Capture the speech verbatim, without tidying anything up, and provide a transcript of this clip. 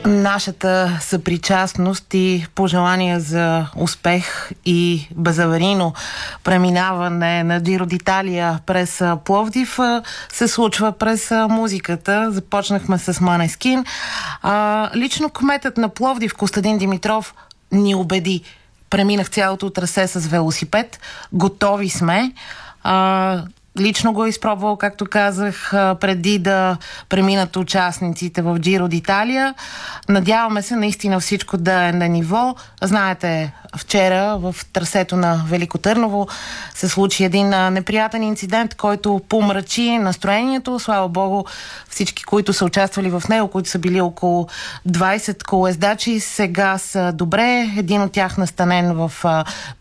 Нашата съпричастност и пожелания за успех и безаварийно преминаване на Джиро д'Италия през Пловдив се случва през музиката. Започнахме с Måneskin. Лично кметът на Пловдив Костадин Димитров ни убеди. Преминах цялото трасе с велосипед. Готови сме. Лично го е изпробвал, както казах, преди да преминат участниците в Джиро д'Италия. Надяваме се наистина всичко да е на ниво. Знаете, вчера в трасето на Велико Търново се случи един неприятен инцидент, който помрачи настроението. Слава Богу, всички, които са участвали в него, които са били около двайсет колоездачи, сега са добре. Един от тях настанен в